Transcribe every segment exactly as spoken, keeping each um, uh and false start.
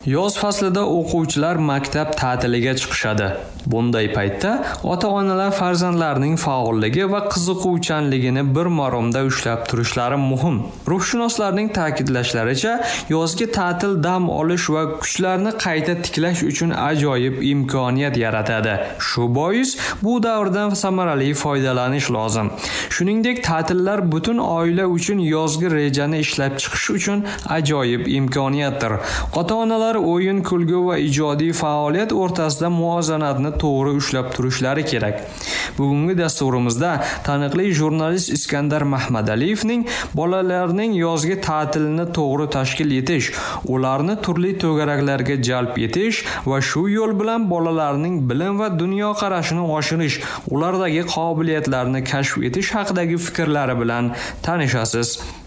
Yoz faslida o'quvchilar maktab ta'tiliga chiqishadi. Bunday paytda ota-onalar farzandlarining faolligi va qiziquvchanligini bir maromda ushlab turishlari muhim. Ruhshunoslarning ta'kidlashlaricha, yozgi ta'til dam olish va kuchlarni qayta tiklash uchun ajoyib imkoniyat yaratadi. Shu bois bu davrdan samarali foydalanish lozim. Shuningdek, ta'tillar butun oila uchun yozgi rejani ishlab chiqish uchun ajoyib imkoniyatdir. Ota-onalar o'yin, kulgu va ijodiy faoliyat o'rtasida muvozanatni to'g'ri ushlab turishlari kerak. Bugungi dasturimizda taniqli jurnalist Iskandar Mahmadaliyevning bolalarning yozgi ta'tilini to'g'ri tashkil etish, ularni turli to'garaklarga jalb etish va shu yo'l bilan bolalarning bilim va dunyo qarashini oshirish, ulardagi qobiliyatlarni kashf etish haqidagi fikrlari bilan tanishasiz.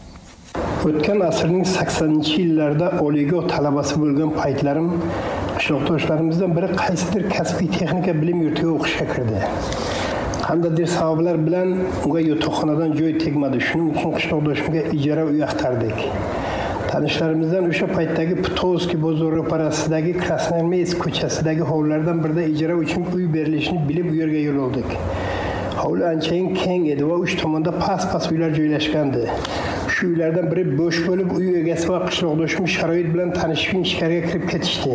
O'tgan asrning saksoninchi yillarda oliygoh talabasi bo'lgan paytlarim qishloqdoshlarimizdan biri qaysidir kasbiy texnika bilim yurtiga o'qishga kirdi. Qandaydir sabablar bilan unga yotoqxonadan joy tegmadi. Shuning uchun qishloqdoshimga ijara uy axtardik. Tanishlarimizdan o'sha paytdagi Putovskiy bozori ro'parasidagi Krasnoarmeysk ko'chasidagi hovlilardan birida ijara uchun uy berilishini bilib u yerga yo'l oldik. Hovli anchayin keng edi va uch tomonda past-past uylar joylashgandi. Shu uylardan biri bo'sh bo'lib, uy egasi va qishloqdoshim sharoit bilan tanishib ichkariga kirib ketishdi.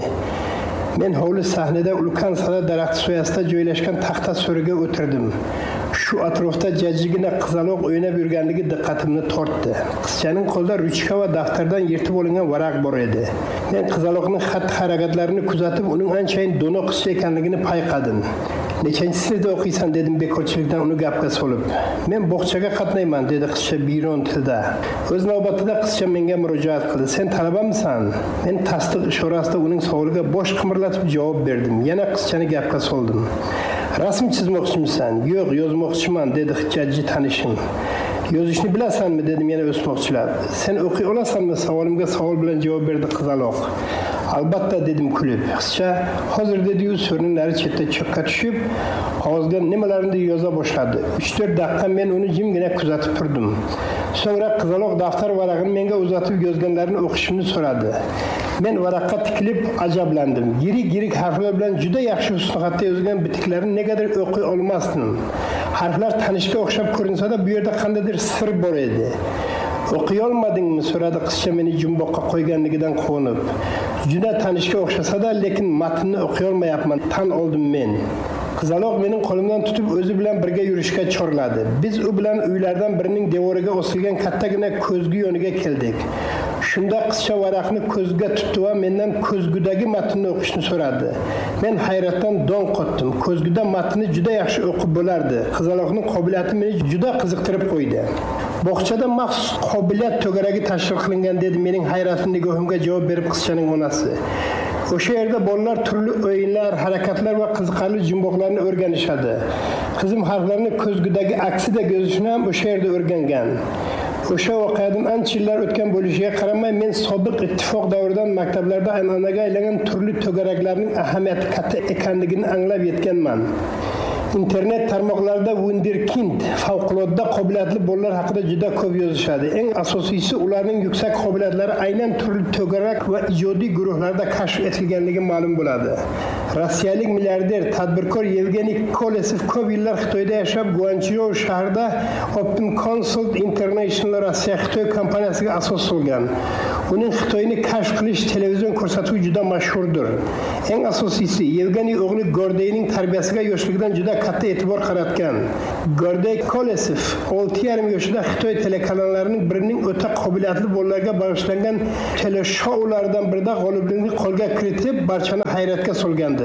Men hovli sahnida ulkan sada daraxti soyasida joylashgan taxta so'riga o'tirdim. Shu atrofda jajjigina qizaloq o'ynab yurganligi diqqatimni tortdi. Qizchaning qo'lida ruchka va daftardan yirtib olingan varaq bor edi. Men qizaloqning xatti-harakatlarini kuzatib, uning anchayin dono qizcha ekanligini payqadim. Nechanchi sinfda o'qiysan dedim bekorchilikdan uni gapga solib. Men bog'chaga qatnayman dedi qizcha biron tilda. O'z navbatida qizcha menga murojaat qildi. Sen talabamisan? Men tasdiq ishorasida uning savoliga bosh qimirlatib javob berdim. Yana qizchani gapga soldim. Rasm chizmoqchimisan? Yo'q, yozmoqchiman dedi hujjatchi tanishim. Yozishni bilasanmi dedim yana o'smoqchilab. Sen o'qiy olasanmi? Savolimga savol bilan javob berdi qizaloq. Albatta dedim kulib. Qizcha hozir dedi-yu so'rining nari chetda cho'kka tushib, qog'ozga nimalarni yoza boshladi. uch to'rt daqiqa men uni jimgina kuzatib turdim. So'ngra qizaloq daftar varag'ini menga uzatib yozganlarini o'qishimni so'radi. Men varaqqa tikilib ajablandim. Yirik-yirik harflar bilan juda yaxshi husnixatda yozilgan bitiklarni negadir o'qiy olmasdim. Harflar tanishga o'xshab ko'rinsa-da, bu yerda qandaydir sir bor edi. O'qiy olmadingmi? So'radi qizcha meni jumboqqa qo'yganligidan quvonib. Juda tanishga o'xshasa-da, lekin matnni o'qiy olmayapman, tan oldim men. Qizaloq mening qo'limdan tutib o'zi bilan birga yurishga chorladi. Biz u bilan uylardan birining devoriga osilgan kattagina ko'zgu yoniga keldik. Shunda qizcha varaqni ko'zga tutdi va mendan ko'zgudagi matnni o'qishni so'radi. Men hayratdan don qotdim. Ko'zguda matnni juda yaxshi o'qib bo'lardi. Qizaloqning qobiliyati meni juda qiziqtirib qo'ydi. Bog'chada maxsus qobiliyat to'garagi tashkil qilingan dedi mening hayratli nigohimga javob berib qizchaning onasi. O'sha yerda bolalar turli o'yinlar, harakatlar va qiziqarli jumboqlarni o'rganishadi. Qizim harflarni ko'zgudagi aksida yozishni ham o'sha yerda o'rgangan. O'sha voqeadan ancha yillar o'tgan bo'lishiga qaramay, men sobiq ittifoq davridan maktablarda an'anaga aylangan turli to'garaklarning ahamiyati katta ekanligini anglab yetganman. Internet tarmoqlarida wunderkind, favqulodda qobiliyatli bolalar haqida juda ko'p yozishadi. Eng asosiysi ularning yuksak qobiliyatlari aynan turli to'garak va ijodiy guruhlarda kashf etilganligi ma'lum bo'ladi. Rossiyalik milliarder, tadbirkor Yevgeniy Kolesev ko'p yillar Xitoyda yashab, Guanchzhou shahrida Open Consult International Rossiya Xitoy kompaniyasiga asos solgan. Uning Xitoyni kashf qilish televizion ko'rsatuvi juda mashhurdir. Eng asosiysi Yevgeniy o'g'li Gordeyning tarbiyasiga yoshligidan juda katta e'tibor qaratgan. Gordey Kolesev olti yarim yoshida Xitoy telekanallarining birining o'ta qobiliyatli bolalarga bag'ishlangan teleshoulardan birida g'oliblikni qo'lga kiritib, barchani hayratga solgandi.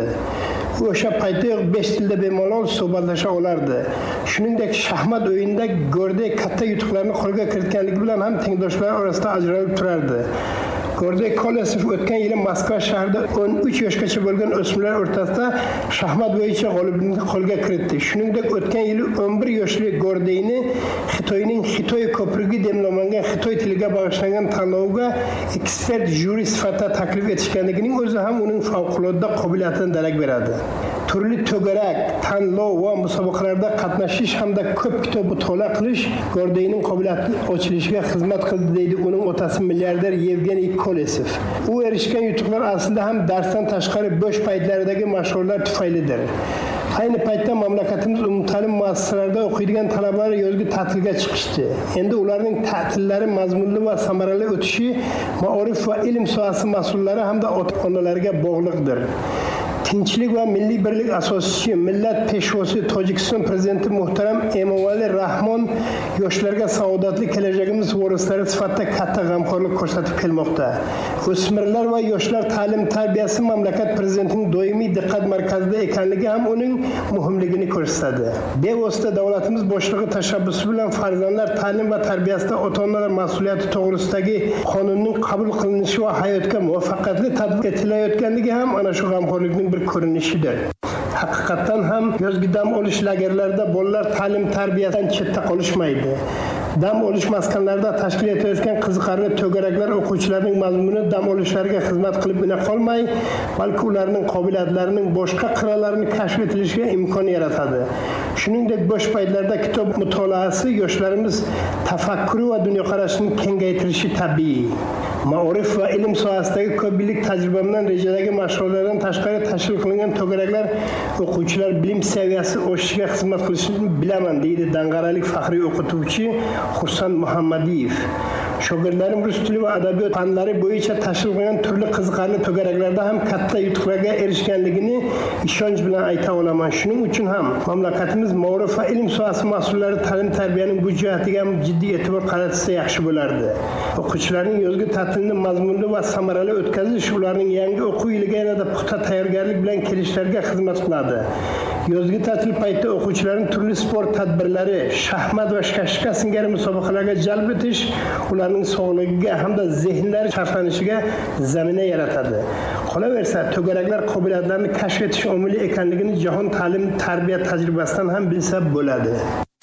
U o'sha paytda besh tilda bemalol suhbatlasha olardi. Shuningdek, shaxmat o'yinida Gordey katta yutuqlarni qo'lga kiritganligi bilan ham tengdoshlari orasida ajralib turardi. Gordey Kolesev o'tgan yili Moskva shahrida o'n uch yoshgacha bo'lgan o'smirlar o'rtasida shaxmat bo'yicha g'oliblikni qo'lga kiritdi. Shuningdek, o'tgan yili o'n bir yoshli Gordeyni Xitoyning Xitoy ko'prigi deb nomlangan Xitoy tiliga bag'ishlangan tanlovga ekspert juri sifatida taklif etishganligining o'zi ham uning favqulodda qobiliyatidan darak beradi. turli to'garak, tanlov va musobaqalarda qatnashish hamda ko'p kitob mutolaa qilish Gordeyning qobiliyati ochilishiga xizmat qildi deydi uning otasi milliarder Yevgeniy Kolesov. U erishgan yutuqlar aslida ham darsdan tashqari bo'sh paytlaridagi mashg'ulotlar tufaylidir. Ayni paytda mamlakatimiz umumta'lim muassasalarida o'qiydigan talabalar yozgi ta'tilga chiqishdi. Endi ularning ta'tillari mazmunli va samarali o'tishi ma'rif va ilm sohasi mas'ullari hamda ota-onalarga bog'liqdir. Tinchlik va milliy birlik asoschisi, millat peshvosi Tojikiston prezidenti muhtaram Emomali Rahmon yoshlarga saodatli kelajagimiz vorislari sifatida katta g'amxo'rlik ko'rsatib kelmoqda. O'smirlar va yoshlar ta'lim tarbiyasi mamlakat prezidentining doimiy diqqat markazida ekanligi ham uning muhimligini ko'rsatadi. Bevosita davlatimiz boshlig'i tashabbusi bilan farzandlar ta'lim va tarbiyasida ota-onalar mas'uliyati to'g'risidagi qonunning qabul qilinishi va hayotga muvaffaqiyatli tatbiq etilayotganligi ham ana shu g'amxo'rlikning bir ko'rinishidir. Haqiqatan ham yozgi dam olish lagerlarida bolalar ta'lim tarbiyasidan chetda qolishmaydi. Dam olish maskanlarida tashkil etilayotgan qiziqarli to'garaklar o'quvchilarning mazmuni dam olishlariga xizmat qilib qolmay, balki ularning qobiliyatlarining boshqa qirralarini kashf etilishiga imkon yaratadi. Shuningdek, bo'sh paytlarda kitob mutolaasi yoshlarimiz tafakkuri va dunyoqarashini kengaytirishi tabiiy. Ma'rif va ilm sohasidagi ko'p yillik tajribamdan rejadagi mashg'ulotlardan tashqari tashkil qilingan to'garaklar o'quvchilar bilim saviyasi oshishiga xizmat qilishini bilaman, deydi Dang'aralik faxriy o'qituvchi Xursand Muhammadiyev. Shogirdlarim rus tili va adabiyot fanlari bo'yicha tashkil qilingan turli qiziqarli to'garaklarda ham katta yutuqlarga erishganligini ishonch bilan ayta olaman. Shuning uchun ham mamlakatimiz ma'rif va ilm sohasi mas'ullari ta'lim tarbiyaning bu jihatiga ham jiddiy e'tibor qaratsa yaxshi bo'lardi. O'quvchilarning yozgi ta'tilni mazmunli va samarali o'tkazish ularning yangi o'quv yiliga yanada puxta tayyorgarlik bilan kelishlariga xizmat qiladi. Yozgi ta'til paytida o'quvchilarning turli sport tadbirlari, shaxmat va shashka singari musobaqalarga jalb etish ularning sog'ligiga hamda zehnlari sharhlanishiga zamina yaratadi. Qolaversa, to'garaklar qobiliyatlarini kashf etish omili ekanligini jahon ta'lim tarbiya tajribasidan ham bilsa bo'ladi.